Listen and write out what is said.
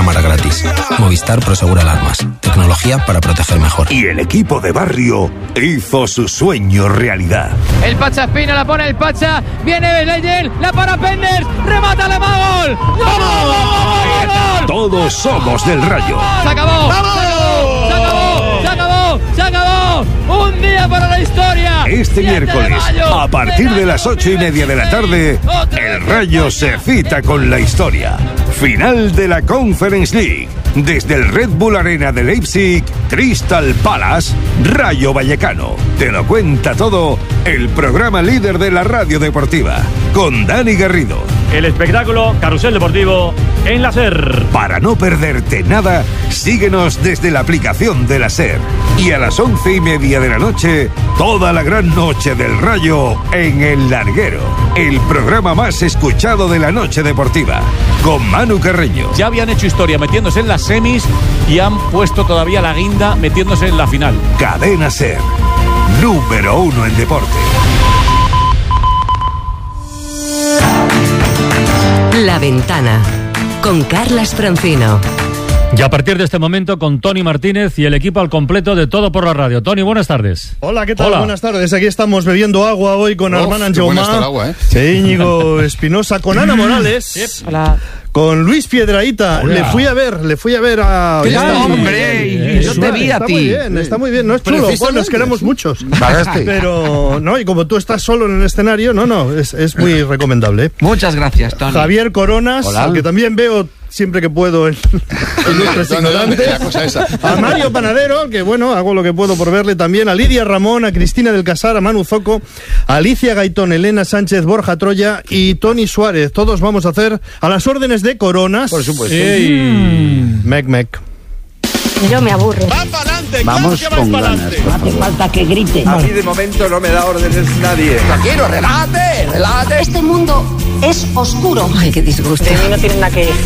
cámara gratis. Movistar Prosegura Alarmas. Tecnología para proteger mejor. Y el equipo de barrio hizo su sueño realidad. El Pacha Espina, la pone el Pacha. Viene Leyen, la para Penders. Remata, le va gol. ¡Gol! Todos somos del Rayo. Se acabó. Se acabó. Un día para la historia. Este miércoles, a partir de las 8:30 de la tarde, el Rayo se cita con la historia. Final de la Conference League. Desde el Red Bull Arena de Leipzig, Crystal Palace, Rayo Vallecano. Te lo cuenta todo el programa líder de la radio deportiva, con Dani Garrido. El espectáculo Carrusel Deportivo en la SER. Para no perderte nada, síguenos desde la aplicación de la SER. Y a las 11:30 de la noche, toda la gran noche del Rayo en El Larguero. El programa más escuchado de la noche deportiva, con Manu Carreño. Ya habían hecho historia metiéndose en las semis y han puesto todavía la guinda metiéndose en la final. Cadena SER, número 1 en deporte. La Ventana, con Carlas Francino. Y a partir de este momento con Tony Martínez y el equipo al completo de Todo por la Radio. Tony, buenas tardes. Hola, ¿qué tal? Hola. Buenas tardes. Aquí estamos bebiendo agua hoy con Armand Anjaumá, Íñigo Espinosa, con Ana Morales. Hola. Con Luis Piedrahíta. Hola. Le fui a ver a... ¿Qué tal, hombre? Yo te vi a ti. Está muy bien. No es chulo. Bueno, nos queremos muchos. Pero, no, y como tú estás solo en el escenario, es muy recomendable. Muchas gracias, Tony. Javier Coronas, al que también veo siempre que puedo en nuestros ignorantes. A Mario Panadero, que bueno, hago lo que puedo por verle también. A Lidia Ramón, a Cristina del Casar, a Manu Zoco, a Alicia Gaitón, Elena Sánchez, Borja Troya y Tony Suárez. Todos vamos a hacer a las órdenes de Coronas. Por supuesto. Mec. Yo me aburro. Vamos con ganas. No hace falta que grite. A mí de momento no me da órdenes nadie. Quiero, relate. Este mundo es oscuro. Ay, qué disgusto. No tienen nada que